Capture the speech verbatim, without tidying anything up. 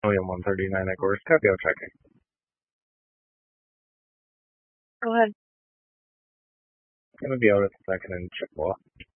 William one thirty-nine at Gorse, Tapio checking. Go ahead. Gonna be out at the second in Chippewa.